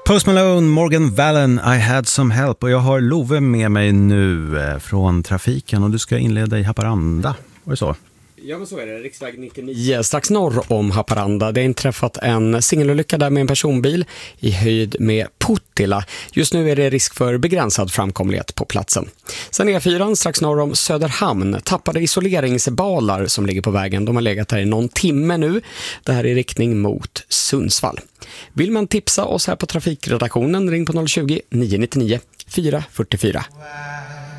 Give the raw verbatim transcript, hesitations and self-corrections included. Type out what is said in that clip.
Post Malone, Morgan Wallen, I had some help. Och jag har Love med mig nu från trafiken. Och du ska inleda i Haparanda. Var det så? Ja, men så är det. Riksväg nittionio strax norr om Haparanda. Det är inträffat en singelolycka där med en personbil i höjd med Puttila. Just nu är det risk för begränsad framkomlighet på platsen. Sen E fyra strax norr om Söderhamn. Tappade isoleringsbalar som ligger på vägen. De har legat här i någon timme nu. Det här är i riktning mot Sundsvall. Vill man tipsa oss här på trafikredaktionen, ring på noll tjugo, nio nio nio, fyra fyra fyra.